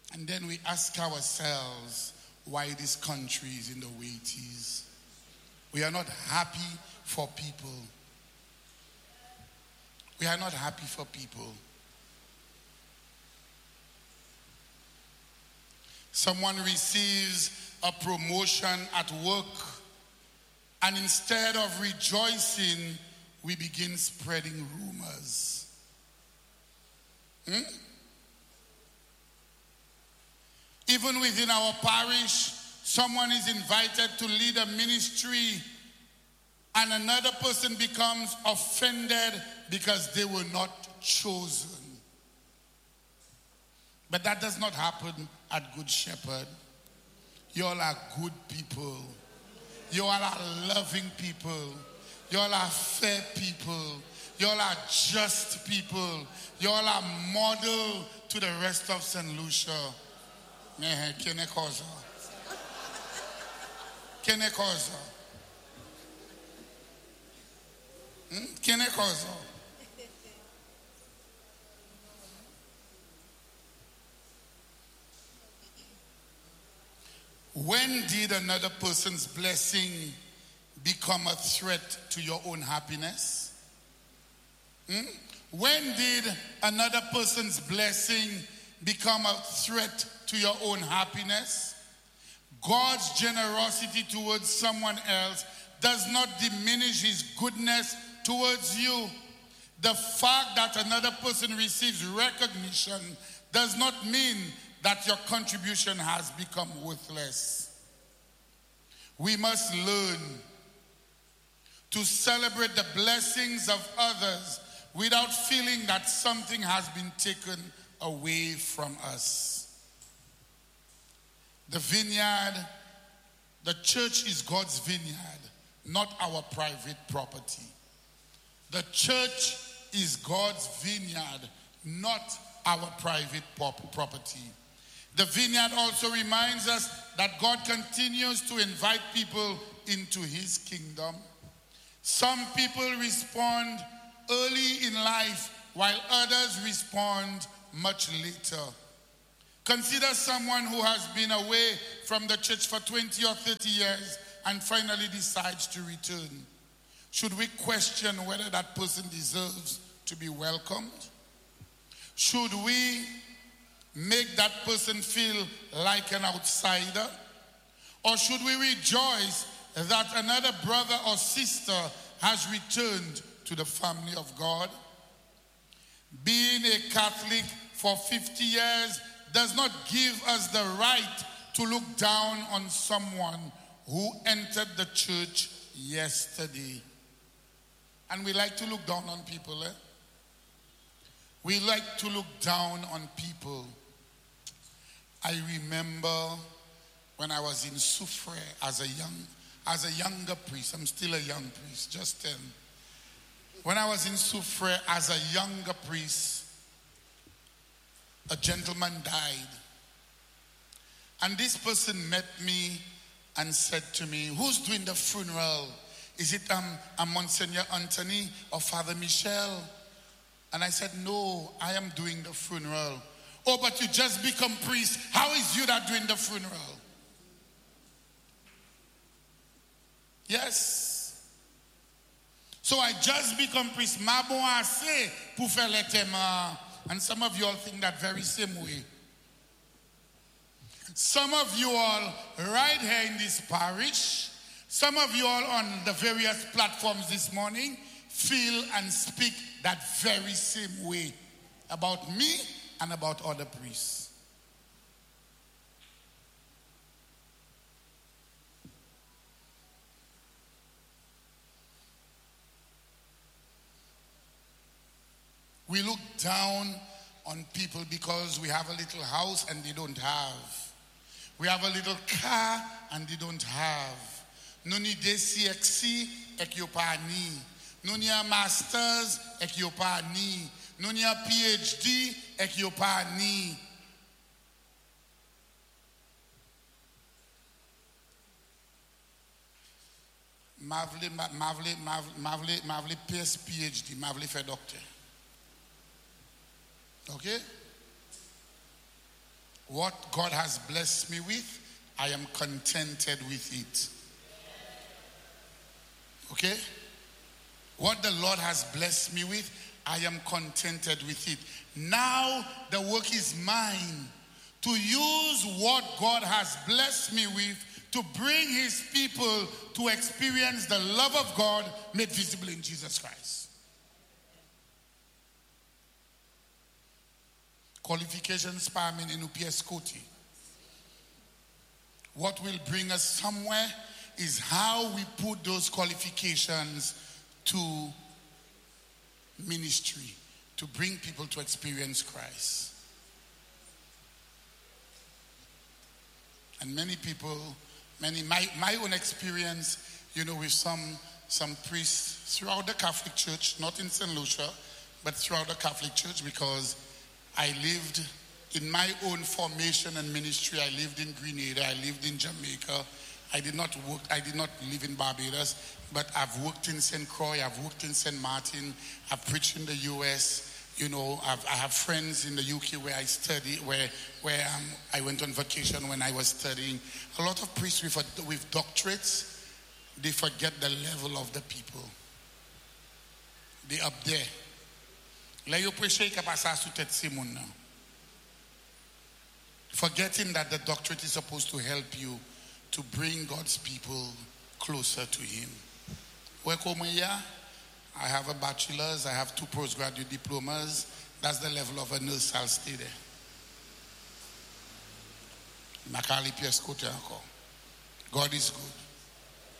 And then we ask ourselves why this country is in the way it is. We are not happy for people. We are not happy for people. Someone receives a promotion at work, and instead of rejoicing, we begin spreading rumors. Even within our parish, someone is invited to lead a ministry, and another person becomes offended because they were not chosen. But that does not happen at Good Shepherd. You all are good people. You all are loving people. You all are fair people. You all are just people. You all are model to the rest of St. Lucia. Kene koza. Kene koza. Kene koza. When did another person's blessing become a threat to your own happiness? When did another person's blessing become a threat to your own happiness? God's generosity towards someone else does not diminish his goodness towards you. The fact that another person receives recognition does not mean that your contribution has become worthless. We must learn to celebrate the blessings of others without feeling that something has been taken away from us. The vineyard, the church is God's vineyard, not our private property. The church is God's vineyard, not our private property. The vineyard also reminds us that God continues to invite people into his kingdom. Some people respond early in life while others respond much later. Consider someone who has been away from the church for 20 or 30 years and finally decides to return. Should we question whether that person deserves to be welcomed? Should we make that person feel like an outsider? Or should we rejoice that another brother or sister has returned to the family of God? Being a Catholic for 50 years does not give us the right to look down on someone who entered the church yesterday. And we like to look down on people, We like to look down on people. I remember when I was in Soufrière as a younger priest. I'm still a young priest, just 10. When I was in Soufrière as a younger priest, a gentleman died. And this person met me and said to me, "Who's doing the funeral? Is it Monsignor Anthony or Father Michel?" And I said, "No, I am doing the funeral." "Oh, but you just become priest. How is you that doing the funeral?" Yes. So I just become priest. Ma bon assez pour faire les témoins. And some of you all think that very same way. Some of you all right here in this parish, some of you all on the various platforms this morning feel and speak that very same way about me and about other priests. We look down on people because we have a little house and they don't have. We have a little car and they don't have. Nous ni DCXC ek yo pa ni. Nous ni a masters ek yo pa ni. Nous ni a PhD ek yo pa ni. Mavle PhD, mavle fait docteur. Okay? What God has blessed me with, I am contented with it. Okay? What the Lord has blessed me with, I am contented with it. Now the work is mine to use what God has blessed me with to bring his people to experience the love of God made visible in Jesus Christ. Qualifications spamin in UPS Koti. What will bring us somewhere is how we put those qualifications to ministry, to bring people to experience Christ. And many people, my own experience, with some priests throughout the Catholic Church, not in St. Lucia, but throughout the Catholic Church, because I lived in my own formation and ministry. I lived in Grenada, I lived in Jamaica. I did not live in Barbados, but I've worked in St. Croix, I've worked in St. Martin, I've preached in the US. I have friends in the UK where I study, where I went on vacation when I was studying. A lot of priests with doctorates, they forget the level of the people. They're up there. Forgetting that the doctorate is supposed to help you to bring God's people closer to him. I have a bachelor's, I have 2 postgraduate diplomas. That's the level of a nurse. I'll stay there. God is good.